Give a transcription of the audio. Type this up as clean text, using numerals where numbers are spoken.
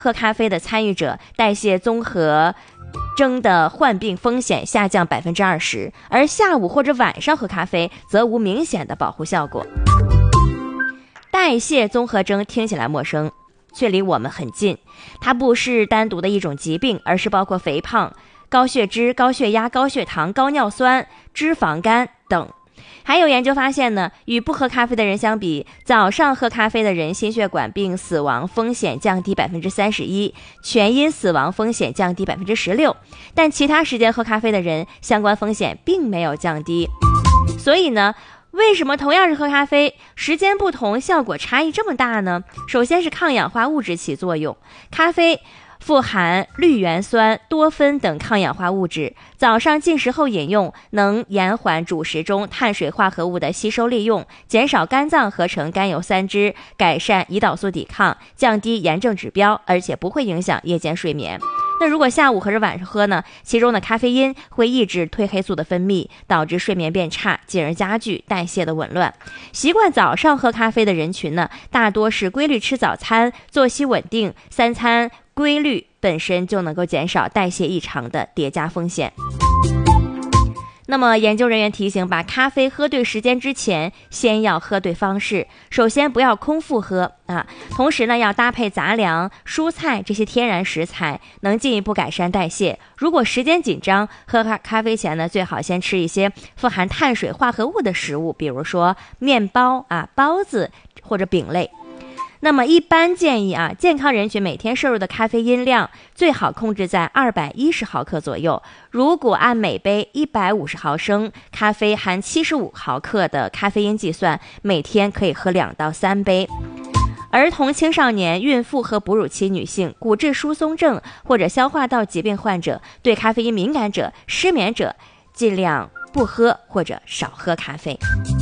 喝咖啡的参与者代谢综合征的患病风险下降20%，而下午或者晚上喝咖啡则无明显的保护效果。代谢综合征听起来陌生，却离我们很近。它不是单独的一种疾病，而是包括肥胖、高血脂、高血压、高血糖、高尿酸、脂肪肝等。还有研究发现呢，与不喝咖啡的人相比，早上喝咖啡的人心血管病死亡风险降低31%，全因死亡风险降低16%，但其他时间喝咖啡的人相关风险并没有降低。所以呢，为什么同样是喝咖啡，时间不同，效果差异这么大呢？首先是抗氧化物质起作用，咖啡富含绿原酸、多酚等抗氧化物质，早上进食后饮用能延缓主食中碳水化合物的吸收利用，减少肝脏合成甘油三酯，改善胰岛素抵抗，降低炎症指标，而且不会影响夜间睡眠。那如果下午或者晚上喝呢，其中的咖啡因会抑制褪黑素的分泌，导致睡眠变差，进而加剧代谢的紊乱。习惯早上喝咖啡的人群呢，大多是规律吃早餐、作息稳定、三餐规律，本身就能够减少代谢异常的叠加风险。那么研究人员提醒，把咖啡喝对时间之前，先要喝对方式。首先不要空腹喝啊，同时呢要搭配杂粮、蔬菜这些天然食材，能进一步改善代谢。如果时间紧张，喝咖啡前呢，最好先吃一些富含碳水化合物的食物，比如说面包啊、包子或者饼类。那么一般建议啊，健康人群每天摄入的咖啡因量最好控制在210毫克左右。如果按每杯150毫升咖啡含75毫克的咖啡因计算，每天可以喝2到3杯。儿童、青少年、孕妇和哺乳期女性、骨质疏松症或者消化道疾病患者、对咖啡因敏感者、失眠者，尽量不喝或者少喝咖啡。